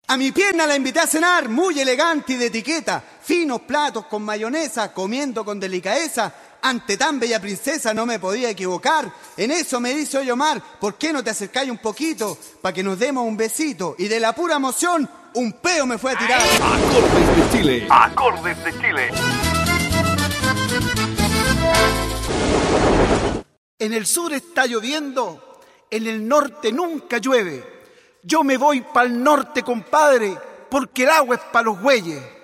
A mi pierna la invité a cenar, muy elegante y de etiqueta, finos platos con mayonesa, comiendo con delicadeza. Ante tan bella princesa no me podía equivocar. En eso me dice: oye Omar, ¿por qué no te acercáis un poquito para que nos demos un besito? Y de la pura emoción, un peo me fue a tirar. Acordes de Chile. Acordes de Chile. En el sur está lloviendo, en el norte nunca llueve. Yo me voy pa'l norte, compadre, porque el agua es pa' los güeyes.